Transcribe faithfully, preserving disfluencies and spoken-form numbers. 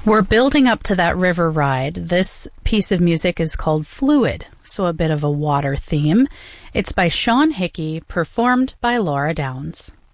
We're building up to that river ride. This piece of music is called Fluid, so a bit of a water theme. It's by Sean Hickey, performed by Laura Downs.